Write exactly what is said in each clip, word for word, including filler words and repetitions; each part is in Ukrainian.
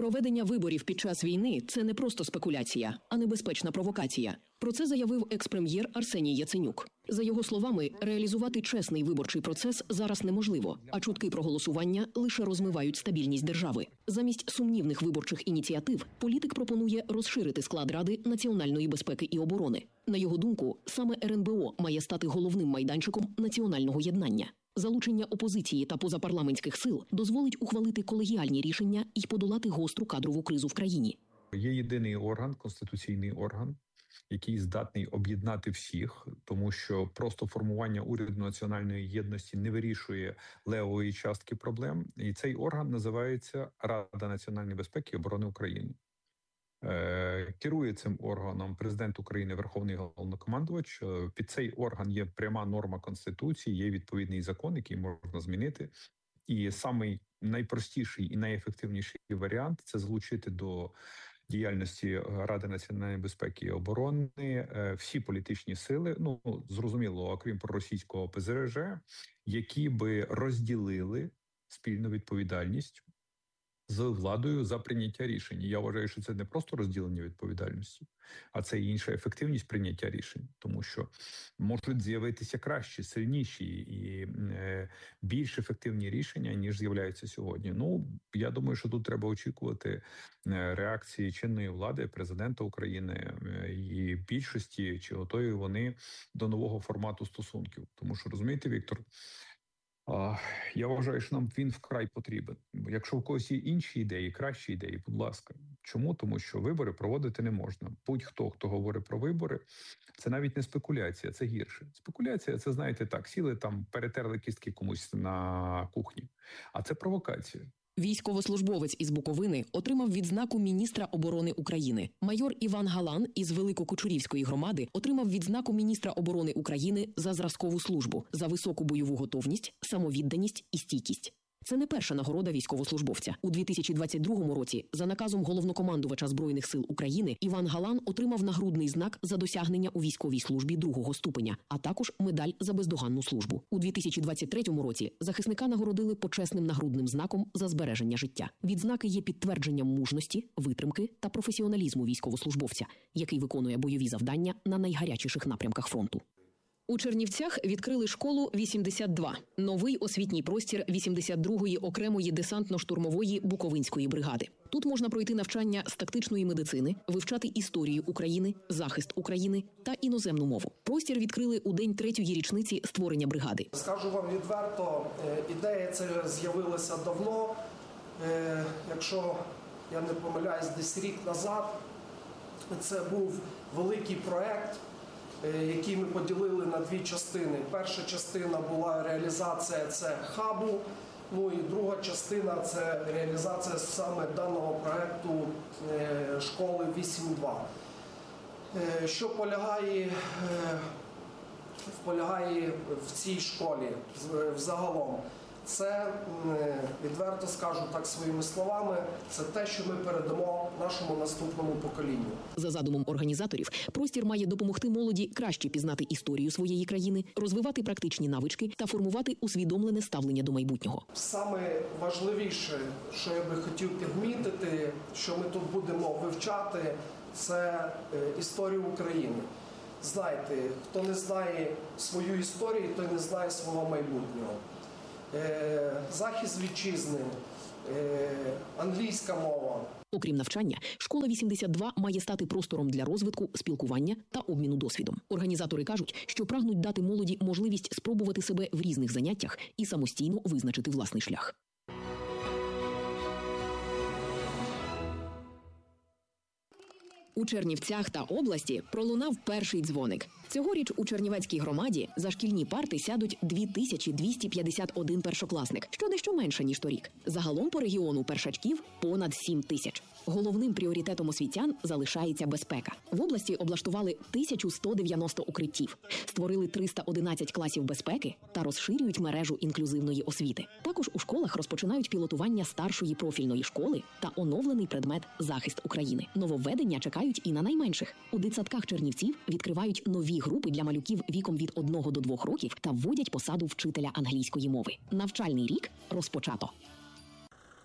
Проведення виборів під час війни – це не просто спекуляція, а небезпечна провокація. Про це заявив екс-прем'єр Арсеній Яценюк. За його словами, реалізувати чесний виборчий процес зараз неможливо, а чутки про голосування лише розмивають стабільність держави. Замість сумнівних виборчих ініціатив політик пропонує розширити склад Ради національної безпеки і оборони. На його думку, саме ер ен бе о має стати головним майданчиком національного єднання. Залучення опозиції та позапарламентських сил дозволить ухвалити колегіальні рішення і подолати гостру кадрову кризу в країні. Є єдиний орган, конституційний орган, який здатний об'єднати всіх, тому що просто формування уряду національної єдності не вирішує левої частки проблем. І цей орган називається Рада національної безпеки і оборони України. Керує цим органом президент України, Верховний Головнокомандувач. Під цей орган є пряма норма Конституції, є відповідний закон, який можна змінити. І самий найпростіший і найефективніший варіант – це залучити до діяльності Ради національної безпеки і оборони всі політичні сили, ну, зрозуміло, окрім проросійського пе зет же, які би розділили спільну відповідальність з владою за прийняття рішень. Я вважаю, що це не просто розділення відповідальності, а це і інша ефективність прийняття рішень, тому що можуть з'явитися кращі, сильніші і е, більш ефективні рішення, ніж з'являються сьогодні. Ну, я думаю, що тут треба очікувати реакції чинної влади, президента України е, і більшості, чи готові вони до нового формату стосунків. Тому що, розумієте, Віктор, я вважаю, що нам він вкрай потрібен. Якщо в когось є інші ідеї, кращі ідеї, будь ласка. Чому? Тому що вибори проводити не можна. Будь-хто, хто говорить про вибори, це навіть не спекуляція, це гірше. Спекуляція – це, знаєте, так, сіли там, перетерли кістки комусь на кухні. А це провокація. Військовослужбовець із Буковини отримав відзнаку міністра оборони України. Майор Іван Галан із Великокучурівської громади отримав відзнаку міністра оборони України за зразкову службу, за високу бойову готовність, самовідданість і стійкість. Це не перша нагорода військовослужбовця. У дві тисячі двадцять другому році за наказом головнокомандувача Збройних сил України Іван Галан отримав нагрудний знак за досягнення у військовій службі другого ступеня, а також медаль за бездоганну службу. У дві тисячі двадцять третьому році захисника нагородили почесним нагрудним знаком за збереження життя. Відзнаки є підтвердженням мужності, витримки та професіоналізму військовослужбовця, який виконує бойові завдання на найгарячіших напрямках фронту. У Чернівцях відкрили школу вісімдесят два – новий освітній простір вісімдесят другої окремої десантно-штурмової Буковинської бригади. Тут можна пройти навчання з тактичної медицини, вивчати історію України, захист України та іноземну мову. Простір відкрили у день третьої річниці створення бригади. Скажу вам відверто, ідея ця з'явилася давно. Якщо я не помиляюсь, десь рік назад, це був великий проект, які ми поділили на дві частини. Перша частина була реалізація це хабу, ну і друга частина це реалізація саме даного проекту школи вісім два. Що полягає, полягає в цій школі взагалом? Це, відверто скажу так своїми словами, це те, що ми передамо нашому наступному поколінню. За задумом організаторів, простір має допомогти молоді краще пізнати історію своєї країни, розвивати практичні навички та формувати усвідомлене ставлення до майбутнього. Саме важливіше, що я би хотів підмітити, що ми тут будемо вивчати, це історію України. Знаєте, хто не знає свою історію, той не знає свого майбутнього. Захист вітчизни, англійська мова. Окрім навчання, школа вісімдесят два має стати простором для розвитку, спілкування та обміну досвідом. Організатори кажуть, що прагнуть дати молоді можливість спробувати себе в різних заняттях і самостійно визначити власний шлях. У Чернівцях та області пролунав перший дзвоник. Цьогоріч у Чернівецькій громаді за шкільні парти сядуть дві тисячі двісті п'ятдесят один першокласник, що дещо менше, ніж торік. Загалом по регіону першачків понад сім тисяч. Головним пріоритетом освітян залишається безпека. В області облаштували тисячу сто дев'яносто укриттів, створили триста одинадцять класів безпеки та розширюють мережу інклюзивної освіти. Також у школах розпочинають пілотування старшої профільної школи та оновлений предмет «Захист України». Нововведення чекають і на найменших. У дитсадках Чернівців відкривають нові групи для малюків віком від одного до двох років та вводять посаду вчителя англійської мови. Навчальний рік розпочато.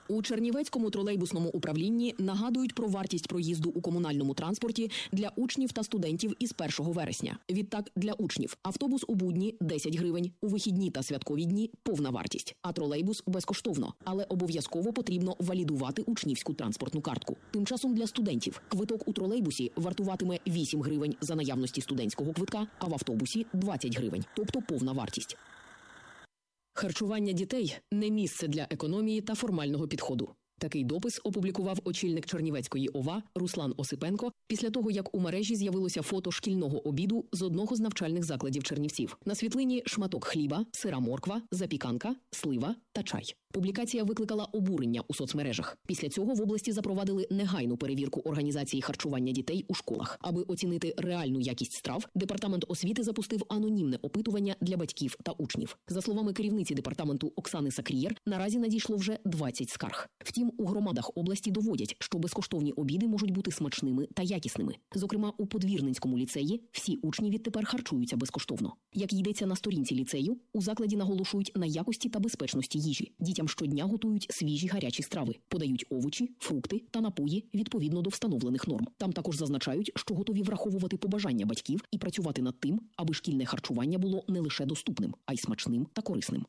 У Чернівецькому тролейбусному управлінні нагадують про вартість проїзду у комунальному транспорті для учнів та студентів із першого вересня. Відтак, для учнів автобус у будні – десять гривень, у вихідні та святкові дні – повна вартість, а тролейбус – безкоштовно. Але обов'язково потрібно валідувати учнівську транспортну картку. Тим часом для студентів квиток у тролейбусі вартуватиме вісім гривень за наявності студентського квитка, а в автобусі – двадцять гривень, тобто повна вартість. Харчування дітей – не місце для економії та формального підходу. Такий допис опублікував очільник Чернівецької ОВА Руслан Осипенко після того, як у мережі з'явилося фото шкільного обіду з одного з навчальних закладів Чернівців. На світлині шматок хліба, сира морква, запіканка, слива та чай. Публікація викликала обурення у соцмережах. Після цього в області запровадили негайну перевірку організації харчування дітей у школах. Аби оцінити реальну якість страв, Департамент освіти запустив анонімне опитування для батьків та учнів. За словами керівниці департаменту Оксани Сакрієр, наразі надійшло вже двадцять скарг. Втім, у громадах області доводять, що безкоштовні обіди можуть бути смачними та якісними. Зокрема, у Подвірненському ліцеї всі учні відтепер харчуються безкоштовно. Як йдеться на сторінці ліцею, у закладі наголошують на якості та безпечності їжі. Дітям щодня готують свіжі гарячі страви, подають овочі, фрукти та напої відповідно до встановлених норм. Там також зазначають, що готові враховувати побажання батьків і працювати над тим, аби шкільне харчування було не лише доступним, а й смачним та корисним.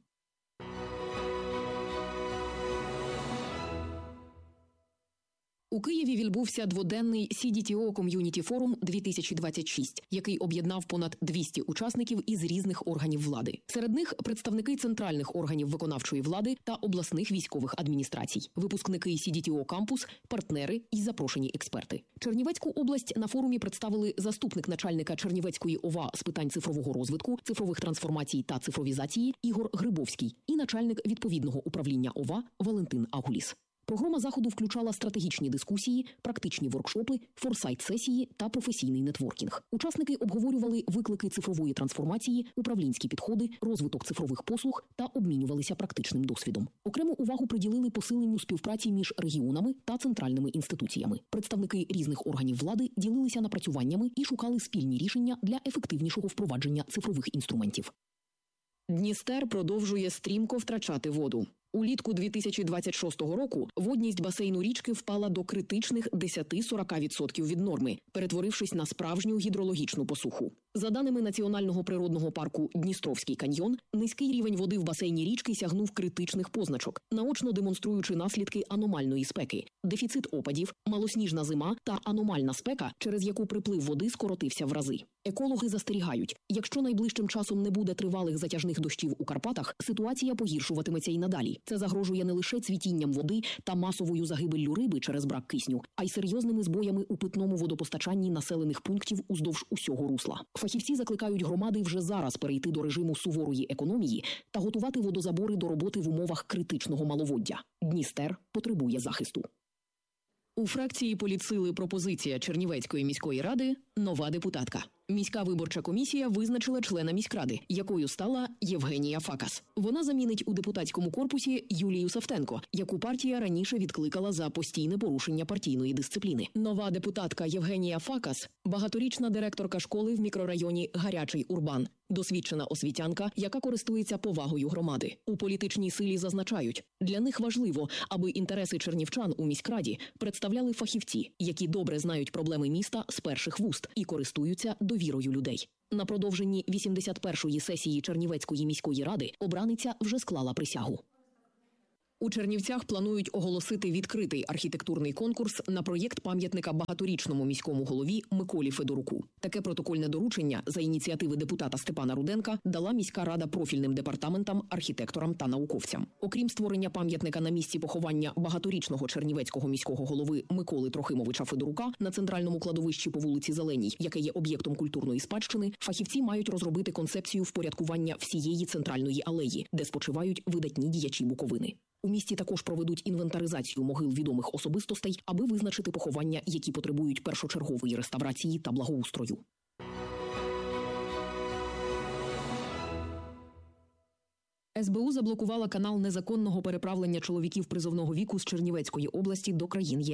У Києві відбувся дводенний сі ді ті о Community Forum дві тисячі двадцять шість, який об'єднав понад двісті учасників із різних органів влади. Серед них представники центральних органів виконавчої влади та обласних військових адміністрацій, випускники сі ді ті о Кампус, партнери і запрошені експерти. Чернівецьку область на форумі представили заступник начальника Чернівецької ОВА з питань цифрового розвитку, цифрових трансформацій та цифровізації Ігор Грибовський і начальник відповідного управління ОВА Валентин Агуліс. Програма заходу включала стратегічні дискусії, практичні воркшопи, форсайт-сесії та професійний нетворкінг. Учасники обговорювали виклики цифрової трансформації, управлінські підходи, розвиток цифрових послуг та обмінювалися практичним досвідом. Окрему увагу приділили посиленню співпраці між регіонами та центральними інституціями. Представники різних органів влади ділилися напрацюваннями і шукали спільні рішення для ефективнішого впровадження цифрових інструментів. Дністер продовжує стрімко втрачати воду. Улітку дві тисячі двадцять шостого року водність басейну річки впала до критичних десять-сорок відсотків від норми, перетворившись на справжню гідрологічну посуху. За даними Національного природного парку Дністровський каньйон, низький рівень води в басейні річки сягнув критичних позначок, наочно демонструючи наслідки аномальної спеки, дефіцит опадів, малосніжна зима та аномальна спека, через яку приплив води скоротився в рази. Екологи застерігають, якщо найближчим часом не буде тривалих затяжних дощів у Карпатах, ситуація погіршуватиметься й надалі. Це загрожує не лише цвітінням води та масовою загибеллю риби через брак кисню, а й серйозними збоями у питному водопостачанні населених пунктів уздовж усього русла. Фахівці закликають громади вже зараз перейти до режиму суворої економії та готувати водозабори до роботи в умовах критичного маловоддя. Дністер потребує захисту. У фракції політсили пропозиція Чернівецької міської ради – нова депутатка. Міська виборча комісія визначила члена міськради, якою стала Євгенія Факас. Вона замінить у депутатському корпусі Юлію Савтенко, яку партія раніше відкликала за постійне порушення партійної дисципліни. Нова депутатка Євгенія Факас – багаторічна директорка школи в мікрорайоні Гарячий Урбан, досвідчена освітянка, яка користується повагою громади. У політичній силі зазначають, для них важливо, аби інтереси чернівчан у міськраді представляли фахівці, які добре знають проблеми міста з перших вуст і користуються довірою людей. На продовженні вісімдесят першої сесії Чернівецької міської ради обраниця вже склала присягу. У Чернівцях планують оголосити відкритий архітектурний конкурс на проєкт пам'ятника багаторічному міському голові Миколі Федоруку. Таке протокольне доручення за ініціативи депутата Степана Руденка дала міська рада профільним департаментам, архітекторам та науковцям. Окрім створення пам'ятника на місці поховання багаторічного чернівецького міського голови Миколи Трохимовича Федорука на центральному кладовищі по вулиці Зеленій, яке є об'єктом культурної спадщини, фахівці мають розробити концепцію впорядкування всієї центральної алеї, де спочивають видатні діячі Буковини. У місті також проведуть інвентаризацію могил відомих особистостей, аби визначити поховання, які потребують першочергової реставрації та благоустрою. ес бе у заблокувала канал незаконного переправлення чоловіків призовного віку з Чернівецької області до країн ЄС.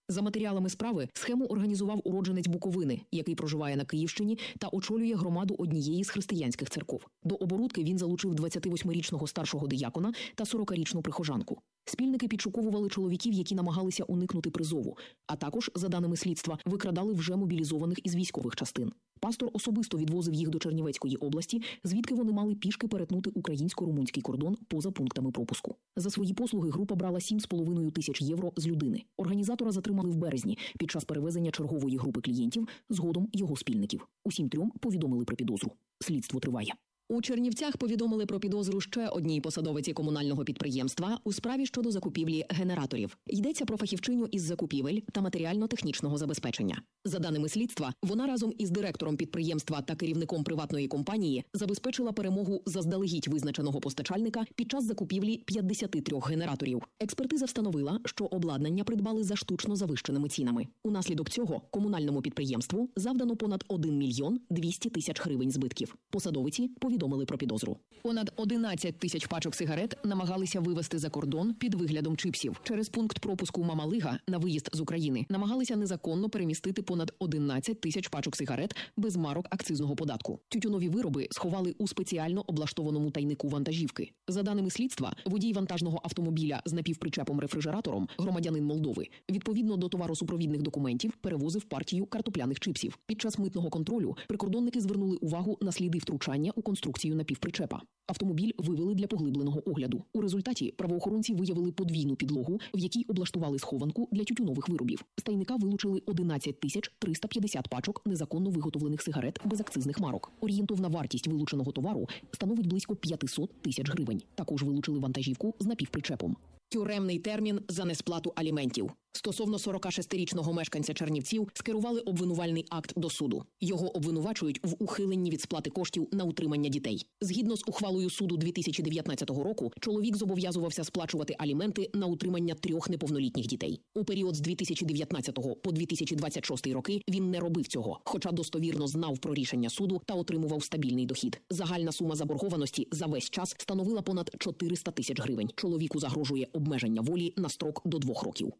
За матеріалами справи, схему організував уродженець Буковини, який проживає на Київщині та очолює громаду однієї з християнських церков. До оборудки він залучив двадцятивосьмирічного старшого диякона та сорокарічну прихожанку. Спільники підшуковували чоловіків, які намагалися уникнути призову, а також, за даними слідства, викрадали вже мобілізованих із військових частин. Пастор особисто відвозив їх до Чернівецької області, звідки вони мали пішки перетнути українсько-румунський кордон поза пунктами пропуску. За свої послуги група брала сім з половиною тисяч євро з людини. Організатора затримали в березні під час перевезення чергової групи клієнтів, згодом його спільників. Усім трьом повідомили про підозру. Слідство триває. У Чернівцях повідомили про підозру ще одній посадовиці комунального підприємства у справі щодо закупівлі генераторів. Йдеться про фахівчиню із закупівель та матеріально-технічного забезпечення. За даними слідства, вона разом із директором підприємства та керівником приватної компанії забезпечила перемогу заздалегідь визначеного постачальника під час закупівлі п'ятдесят три генераторів. Експертиза встановила, що обладнання придбали за штучно завищеними цінами. Унаслідок цього комунальному підприємству завдано понад один мільйон двісті тисяч гривень збитків. Посадовиці повідомили про підозру. Понад одинадцять тисяч пачок сигарет намагалися вивезти за кордон під виглядом чипсів. Через пункт пропуску Мамалига на виїзд з України намагалися незаконно перемістити понад одинадцять тисяч пачок сигарет без марок акцизного податку. Тютюнові вироби сховали у спеціально облаштованому тайнику вантажівки. За даними слідства, водій вантажного автомобіля з напівпричепом-рефрижератором, громадянин Молдови, відповідно до товаросупровідних документів перевозив партію картопляних чипсів. Під час митного контролю прикордонники звернули увагу на сліди втручання у конструкцію напівпричепа. Автомобіль вивели для поглибленого огляду. У результаті правоохоронці виявили подвійну підлогу, в якій облаштували схованку для тютюнових виробів. З тайника вилучили одинадцять тисяч триста п'ятдесят пачок незаконно виготовлених сигарет без акцизних марок. Орієнтовна вартість вилученого товару становить близько п'ятсот тисяч гривень. Також вилучили вантажівку з напівпричепом. Тюремний термін за несплату аліментів. Стосовно сорокашестирічного мешканця Чернівців скерували обвинувальний акт до суду. Його обвинувачують в ухиленні від сплати коштів на утримання дітей. Згідно з ухвалою суду дві тисячі дев'ятнадцятого року, чоловік зобов'язувався сплачувати аліменти на утримання трьох неповнолітніх дітей. У період з дві тисячі дев'ятнадцятого по дві тисячі двадцять шостий роки він не робив цього, хоча достовірно знав про рішення суду та отримував стабільний дохід. Загальна сума заборгованості за весь час становила понад чотириста тисяч гривень. Чоловіку загрожує обмеження волі на строк до двох років.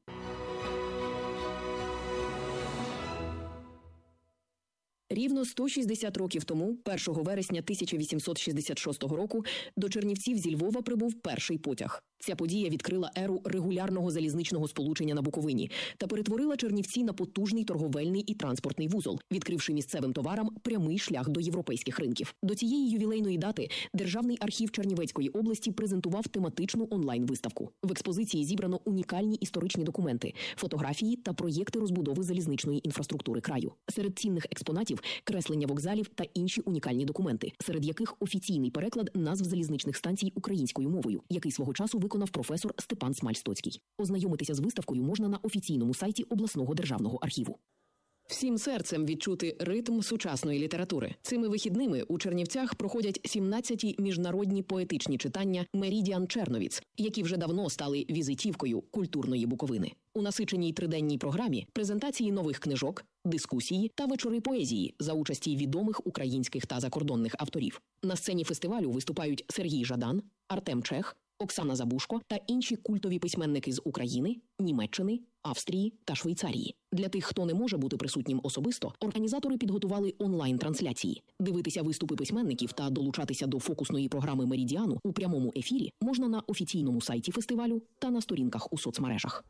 Рівно сто шістдесят років тому, першого вересня тисяча вісімсот шістдесят шостого року, до Чернівців зі Львова прибув перший потяг. Ця подія відкрила еру регулярного залізничного сполучення на Буковині та перетворила Чернівці на потужний торговельний і транспортний вузол, відкривши місцевим товарам прямий шлях до європейських ринків. До цієї ювілейної дати Державний архів Чернівецької області презентував тематичну онлайн-виставку. В експозиції зібрано унікальні історичні документи, фотографії та проєкти розбудови залізничної інфраструктури краю. Серед цінних експонатів – креслення вокзалів та інші унікальні документи, серед яких офіційний переклад назв залізничних станцій українською мовою, який свого часу виконав професор Степан Смаль-Стоцький. Ознайомитися з виставкою можна на офіційному сайті обласного державного архіву. Всім серцем відчути ритм сучасної літератури. Цими вихідними у Чернівцях проходять сімнадцяті міжнародні поетичні читання «Меридіан Черновіц», які вже давно стали візитівкою культурної Буковини. У насиченій триденній програмі презентації нових книжок, дискусії та вечори поезії за участі відомих українських та закордонних авторів. На сцені фестивалю виступають Сергій Жадан, Артем Чех, Оксана Забушко та інші культові письменники з України, Німеччини, Австрії та Швейцарії. Для тих, хто не може бути присутнім особисто, організатори підготували онлайн-трансляції. Дивитися виступи письменників та долучатися до фокусної програми «Меридіану» у прямому ефірі можна на офіційному сайті фестивалю та на сторінках у соцмережах.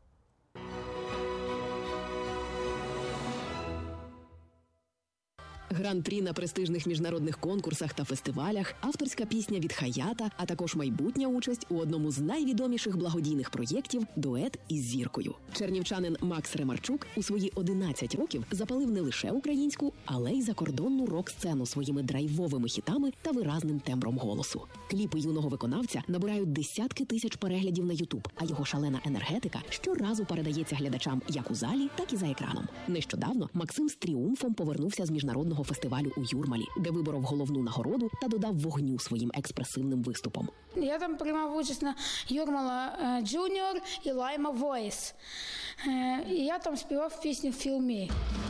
Гран-прі на престижних міжнародних конкурсах та фестивалях, авторська пісня від Хаята, а також майбутня участь у одному з найвідоміших благодійних проєктів «Дует із зіркою». Чернівчанин Макс Ремарчук у свої одинадцять років запалив не лише українську, але й закордонну рок-сцену своїми драйвовими хітами та виразним тембром голосу. Кліпи юного виконавця набирають десятки тисяч переглядів на Ютуб, а його шалена енергетика щоразу передається глядачам як у залі, так і за екраном. Нещодавно Максим з тріумфом повернувся з міжнародного фестивалю у Юрмалі, де виборов головну нагороду та додав вогню своїм експресивним виступом. Я там приймав участь на Юрмала Джуніор і Лайма Войс. І я там співав пісню «Feel Me».